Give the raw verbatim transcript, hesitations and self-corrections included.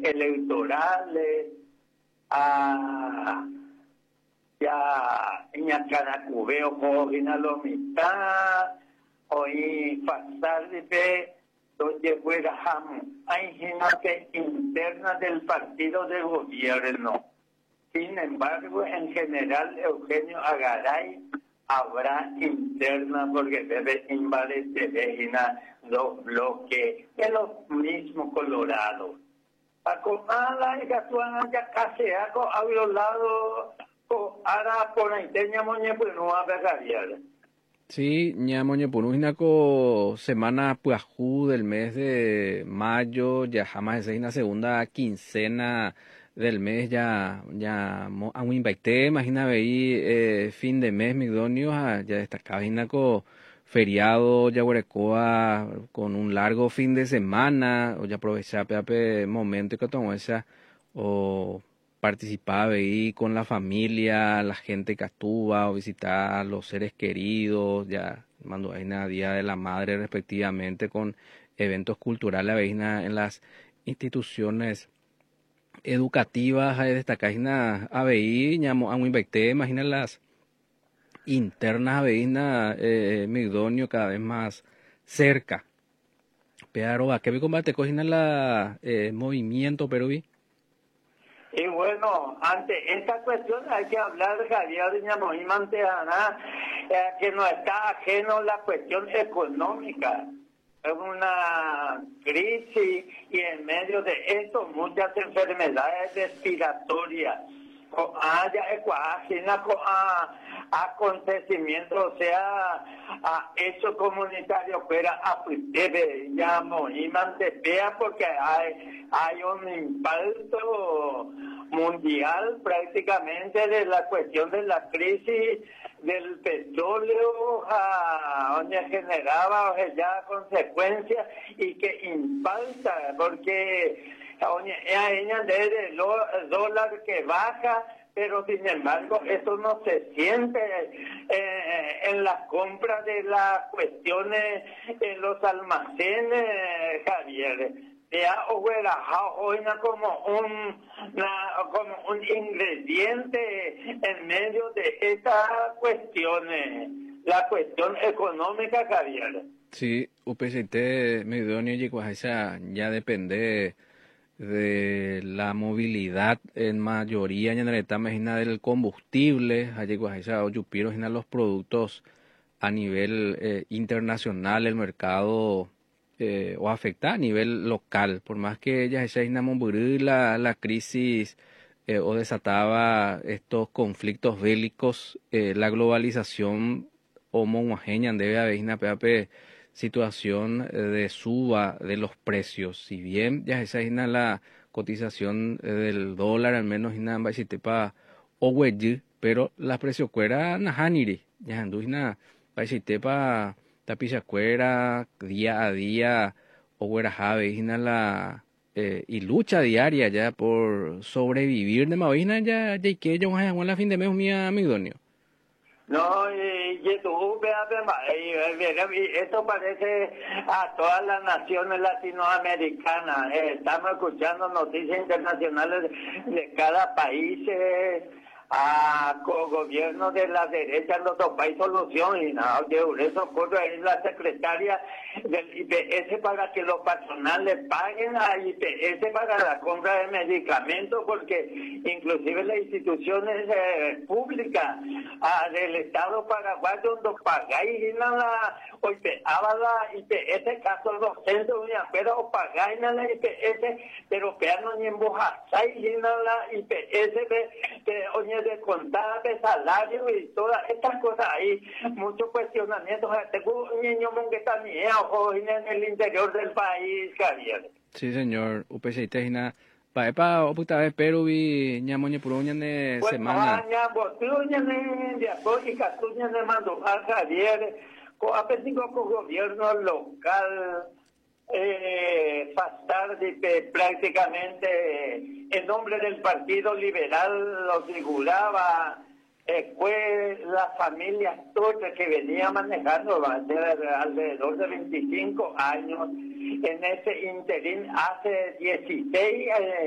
electorales, a ya en Acaracubeo, Cojina Lomita, o y pasar de donde fuera Ham, hay gente interna del partido de gobierno. Sin embargo, en general, Eugenio Agaray habrá interna porque debe invadir los bloques de los mismos colorados. Acomala y Gatuana ya casi hago a violado ahora por ahí tenía moñe pues no va a pegar. Sí, ña moñe punujinaco semana puajú del mes de mayo, ya jamás es una segunda quincena del mes ya ya a un impacté, imagina veí eh, fin de mes migdonio ya destacaba hinaco feriado ya huerecoa con un largo fin de semana o ya aprovechar peape momento que tomó esa o participaba ahí con la familia, la gente que estuvo o visitar a los seres queridos, ya mandó ahí a Día de la Madre respectivamente con eventos culturales ahí en las instituciones educativas, hay destacar a A B I, ñamo a un invecté, imagina las internas A B I, eh, Migdonio cada vez más cerca. Pero a qué vi combate cogina la eh, movimiento Perubí. Y bueno, ante esta cuestión hay que hablar, Javier de Ñamoimantejana, eh, que no está ajeno la cuestión económica. Es una crisis y en medio de esto muchas enfermedades respiratorias. Haya ecuágena a acontecimientos, o sea, a hecho comunitario, pero a debe llamo y mantepea porque hay, hay un impacto mundial prácticamente de la cuestión de la crisis del petróleo, a, donde generaba o sea, ya consecuencias y que impacta porque el dólar que baja, pero sin embargo eso no se siente eh, en la compra de las cuestiones en los almacenes, Javier. Ya hoy como un una, como un ingrediente en medio de estas cuestiones, la cuestión económica, Javier. Sí, U P C T Migdonio y ya depende de la movilidad en mayoría en la imagina del combustible, allí o yupiros en los productos a nivel eh, internacional, el mercado eh, o afecta a nivel local, por más que ella esa la, la crisis eh, o desataba estos conflictos bélicos, eh, la globalización homogénea debe haber una situación de suba de los precios. Si bien ya esa es la cotización del dólar, al menos en ambas y tepa o pero la precio cuera nahaniri, ya anduina si tepa tapiza cuera día a día o güera jave la eh, y lucha diaria ya por sobrevivir de mavina ya ya que yo a la fin de mes mi amigdonio. No, y, y tú, esto parece a todas las naciones latinoamericanas. Eh, estamos escuchando noticias internacionales de, de cada país, eh, a gobierno de la derecha en otro país solución y nada, de eso ocurre ahí la secretaria del I P S para que los patronales paguen a I P S para la compra de medicamentos, porque inclusive las instituciones eh, públicas ah, del Estado paraguayo donde pagáis la o I P S caso docente pero pagáis la I P S pero que no ni embojazáis la I P S de oye de contada de salario y todas estas cosas ahí, muchos cuestionamientos. Tengo un niño que está en el interior del país, Javier. Sí, señor. U P C T na paepa o puta vez Perú vi ñamoñe puruña de semana. Bueno, botuña de apoyo y catuña de mando a Javier, con apetito con gobierno local. Eh, Fastar de prácticamente en nombre del Partido Liberal lo figuraba, eh, fue la familia Torres que venía manejando de alrededor de veinticinco años en ese interín hace dieciséis eh,